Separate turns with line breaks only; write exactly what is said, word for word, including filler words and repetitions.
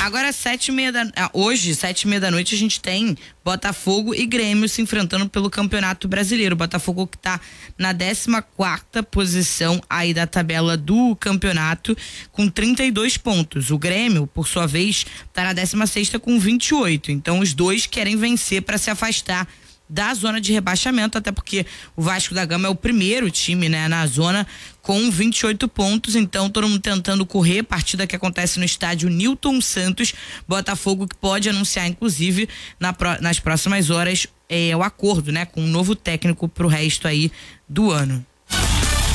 Agora, sete e meia da, hoje, sete e meia da noite, a gente tem Botafogo e Grêmio se enfrentando pelo Campeonato Brasileiro. Botafogo que tá na décima quarta posição aí da tabela do campeonato com trinta e dois pontos. O Grêmio, por sua vez, tá na décima sexta com vinte e oito. Então, os dois querem vencer para se afastar da zona de rebaixamento, até porque o Vasco da Gama é o primeiro time, né, na zona com vinte e oito pontos, então todo mundo tentando correr, partida que acontece no estádio Newton Santos. Botafogo que pode anunciar, inclusive, na, nas próximas horas, é, o acordo, né, com um novo técnico pro resto aí do ano.